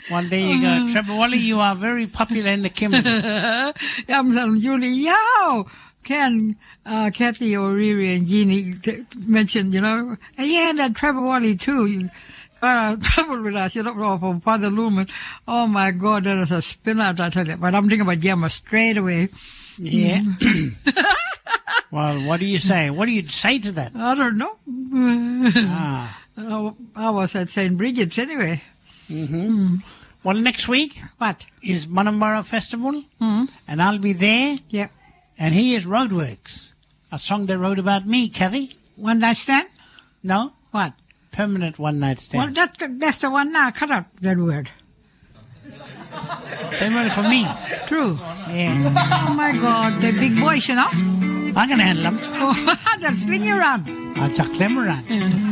Well, there you go. Trevor Wally, you are very popular in the Kimberley. Julie Yao. Ken, Kathy O'Reilly and Jeannie mentioned, that Trevor Wally too. You got trouble with us, from Father Lumen. Oh my God, that is a spin out, I tell you. But I'm thinking about Gemma straight away. Yeah. Well, what do you say? What do you say to that? I don't know. I was at St. Bridget's anyway. Mm-hmm. Well, next week what is Munamara Festival, and I'll be there. Yeah. And here's Roadworks, a song they wrote about me, Kevy. One night stand? No. What? Permanent one night stand. Well, that's the one now. Cut out that word. They wrote it for me. True. Yeah. Oh my God, they're big boys, I can handle them. Oh, they'll sling you around. I'll chuck them around. Yeah.